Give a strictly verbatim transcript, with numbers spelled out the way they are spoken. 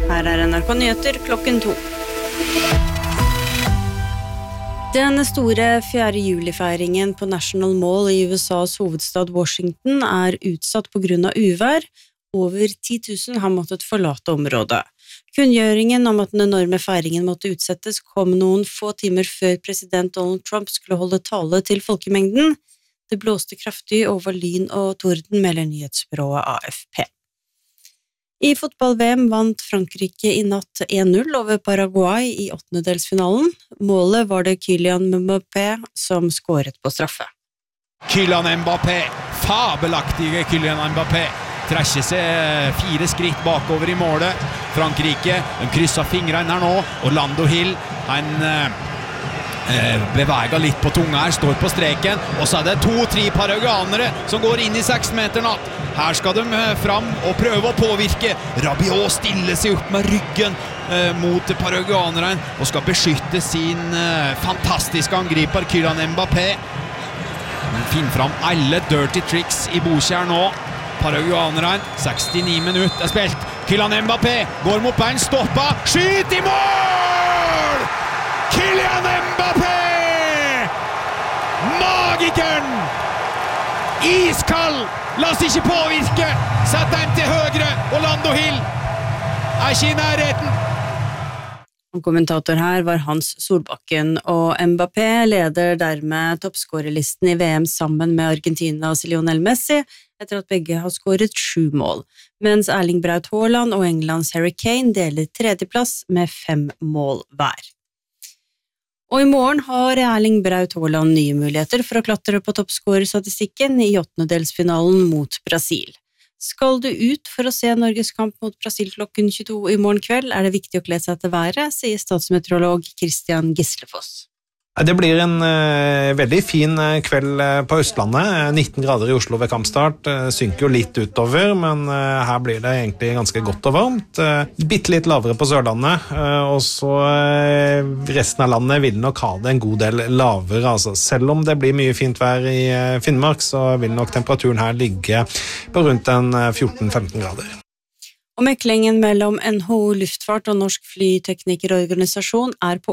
Her er N R K Nyheter klokken to. Den store fjerde juli-feiringen på National Mall i U S A's hovedstad Washington er utsatt på grunn av uvær. Over ti tusen har måttet forlate området. Kunngjøringen om at den enorme feiringen måtte utsettes kom noen få timer før president Donald Trump skulle holde tale til folkemengden. Det blåste kraftig over lyn og torden, melder nyhetsbyrået A F P. I fotball-V M vant Frankrike i natt en null over Paraguay i åttendedelsfinalen. Målet var det Kylian Mbappé som skåret på straffe. Kylian Mbappé, fabelaktige Kylian Mbappé, trekker seg fire skritt bakover i målet. Frankrike, de krysser fingrene her nå, og Lando Hill, han eh, beveger litt på tunga her, står på streken, og så er det to-tre paraguanere som går inn i seksmeteren. Her skal de fram og prøve å påvirke. Rabiot stiller seg opp med ryggen eh, mot paraguanerne og skal beskytte sin eh, fantastiske angriper Kylian Mbappé. Han finner fram alle dirty tricks i Bokjær nå. Paraguanerne, sekstini minutter er spilt. Kylian Mbappé går mot bein, stoppa, skyt i mål! Kylian Mbappé! Magikeren! Iskall! La oss ikke påvirke! Sett den til høyre, og Lando Hill er ikke i nærheten. Kommentator her var Hans Solbakken, og Mbappé leder dermed toppskårerlisten i V M sammen med Argentinas Lionel Messi, etter at begge har skåret sju mål, mens Erling Braut Haaland og Englands Harry Kane deler tredjeplass med fem mål hver. Og i morgen har Erling Braut Haaland nye muligheter for å klatre på toppskårerstatistikken i åttendedelsfinalen mot Brasil. Skal du ut for å se Norges kamp mot Brasil klokken tjueto i morgen kveld, er det viktig å kle seg til været, sier statsmeteorolog Christian Gislefoss. Det blir en uh, veldig fin uh, kveld uh, på Østlandet. nitten grader i Oslo ved kampstart. Uh, synker jo litt utover, men uh, her blir det egentlig ganske godt og varmt. Uh, bitte litt lavere på Sørlandet, uh, og så uh, resten av landet vil nok ha det en god del lavere. Altså. Selv om det blir mye fint vær i uh, Finnmark, så vil nok temperaturen her ligge på rundt en uh, fjorten til femten grader. Og meklingen mellom N H O Luftfart og Norsk Flyteknikerorganisasjon er på